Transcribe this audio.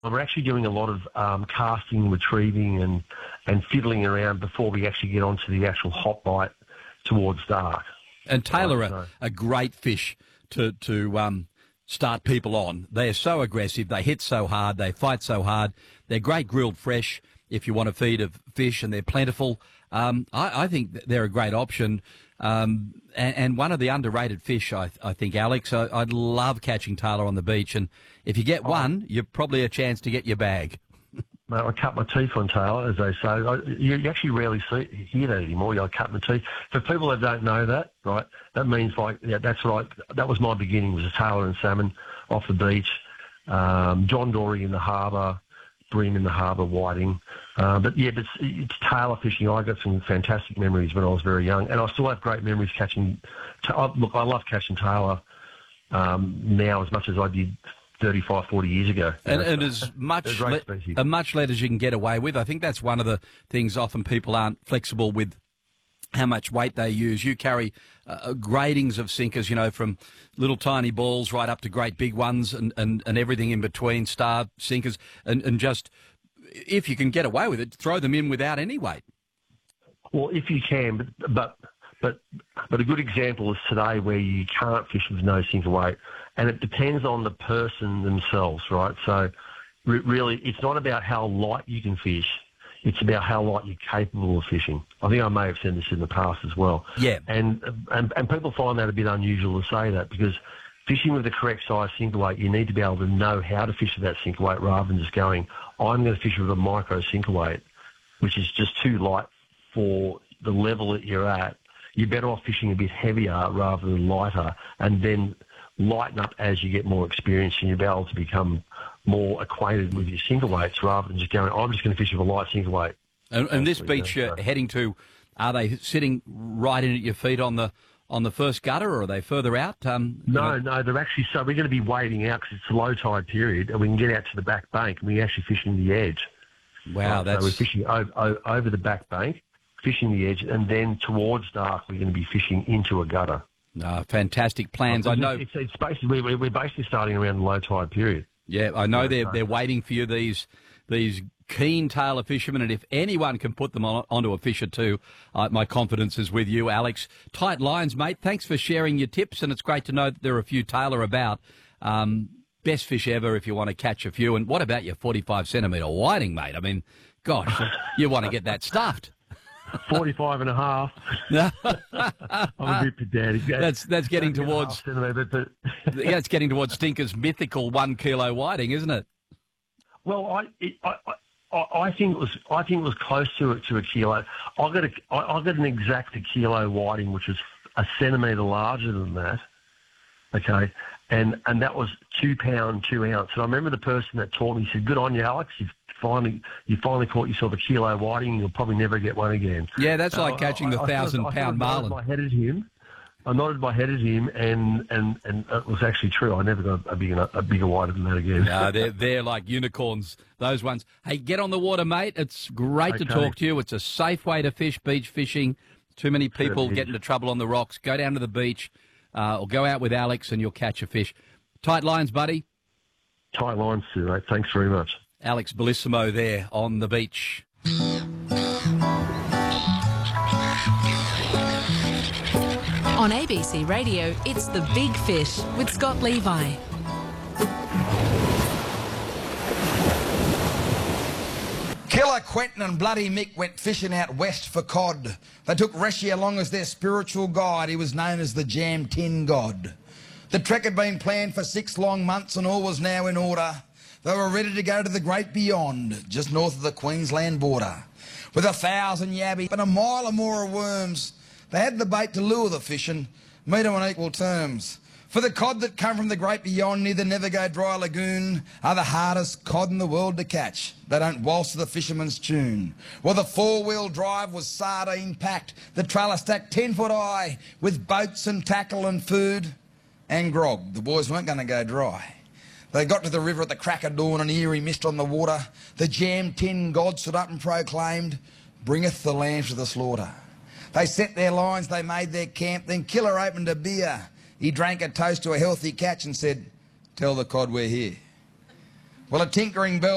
we're actually doing a lot of casting, retrieving, and fiddling around before we actually get onto the actual hot bite towards dark. And tailor Right, a great fish to start people on. They're so aggressive. They hit so hard. They fight so hard. They're great grilled fresh if you want to feed a fish, and they're plentiful. I think they're a great option. And one of the underrated fish, I think, Alex. I'd love catching tailor on the beach. And if you get one, you're probably a chance to get your bag. Mate, I cut my teeth on tailor, as they say. You actually rarely hear that anymore. I cut my teeth. For people that don't know that, right, that means that's right. That was my beginning, was a tailor and salmon off the beach. John Dory in the harbour, bream in the harbour, whiting. But it's tailor fishing. I got some fantastic memories when I was very young, and I still have great memories catching. Look, I love catching tailor now as much as I did 35, 40 years ago. And as much lead as you can get away with. I think that's one of the things often people aren't flexible with how much weight they use. You carry gradings of sinkers, from little tiny balls right up to great big ones and everything in between, star sinkers, and just, if you can get away with it, throw them in without any weight. Well, if you can, but a good example is today where you can't fish with no sinker weight, and it depends on the person themselves, right? So really, it's not about how light you can fish. It's about how light you're capable of fishing. I think I may have said this in the past as well. Yeah. And people find that a bit unusual to say that, because fishing with the correct size sinker weight, you need to be able to know how to fish with that sinker weight rather than just going, I'm going to fish with a micro sinker weight, which is just too light for the level that you're at. You're better off fishing a bit heavier rather than lighter, and then lighten up as you get more experience, and you'll be able to become more acquainted with your sinker weights rather than just going, I'm just going to fish with a light sinker weight. And this beach you're heading to, are they sitting right in at your feet on the first gutter, or are they further out? No, they're actually, so we're going to be wading out because it's a low tide period, and we can get out to the back bank, and we're actually fishing the edge. Wow, So we're fishing over the back bank, fishing the edge, and then towards dark we're going to be fishing into a gutter. Fantastic plans. I know. It's basically, we're basically starting around the low tide period. Yeah, I know they're waiting for you, these keen tailor fishermen, and if anyone can put them onto a fish or two, my confidence is with you, Alex. Tight lines, mate. Thanks for sharing your tips, and it's great to know that there are a few tailor about. Best fish ever if you want to catch a few. And what about your 45-centimetre whiting, mate? I mean, gosh, you want to get that stuffed. 45 and a half. I'm a bit pedantic. That's getting towards it's getting towards Stinker's mythical 1 kilo whiting, isn't it? Well, I think it was close to a kilo. I got an exact kilo whiting, which was a centimetre larger than that. Okay, and that was 2 pound 2 ounce. And I remember the person that taught me said, "Good on you, Alex. You finally caught yourself a kilo whiting, and you'll probably never get one again." Yeah, that's like catching the 1,000-pound marlin. I nodded my head at him, and it was actually true. I never got a bigger whiter than that again. No, they're like unicorns, those ones. Hey, get on the water, mate. It's great to talk to you. It's a safe way to fish, beach fishing. Too many people get into trouble on the rocks. Go down to the beach or go out with Alex and you'll catch a fish. Tight lines, buddy. Tight lines too, mate. Thanks very much. Alex Bellissimo there on the beach. On ABC Radio, it's The Big Fish with Scott Levi. Killer Quentin and Bloody Mick went fishing out west for cod. They took Reshi along as their spiritual guide. He was known as the Jam Tin God. The trek had been planned for 6 long months and all was now in order. They were ready to go to the great beyond, just north of the Queensland border. With 1,000 yabby and a mile or more of worms, they had the bait to lure the fish and meet them on equal terms. For the cod that come from the great beyond near the Never Go Dry Lagoon are the hardest cod in the world to catch. They don't waltz to the fisherman's tune. Well, the 4-wheel drive was sardine packed, the trailer stacked 10 foot high with boats and tackle and food and grog. The boys weren't going to go dry. They got to the river at the crack of dawn, an eerie mist on the water. The Jam Tin God stood up and proclaimed, "Bringeth the lambs to the slaughter." They set their lines, they made their camp, then Killer opened a beer. He drank a toast to a healthy catch and said, "Tell the cod we're here." Well, a tinkering bell